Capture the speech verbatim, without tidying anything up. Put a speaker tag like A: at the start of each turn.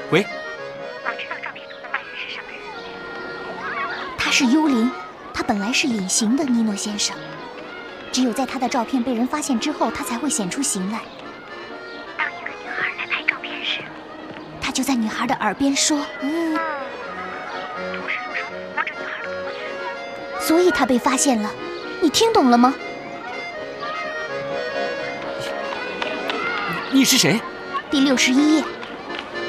A: 喂，
B: 我知道照片中的犯人是什么人。
C: 他是幽灵，他本来是隐形的，尼诺先生。只有在他的照片被人发现之后，他才会显出形来。
B: 当一个女孩来拍照片时，
C: 他就在女孩的耳边说：“嗯。”
B: 同时用手摸着女孩的脖子。
C: 所以他被发现了。你听懂了吗？
A: 你是谁？
C: 第六十一页。